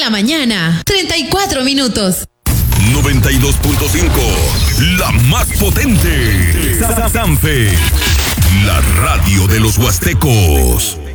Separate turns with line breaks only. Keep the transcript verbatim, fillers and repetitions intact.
la mañana, treinta y cuatro minutos.
noventa y dos punto cinco, la más potente. Sanfe, la radio de los huastecos.